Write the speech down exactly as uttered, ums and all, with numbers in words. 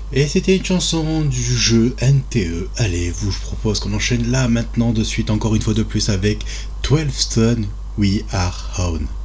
Et c'était une chanson du jeu N T E. Allez, vous, je propose qu'on enchaîne là maintenant de suite encore une fois de plus avec twelve Stone We Are Own.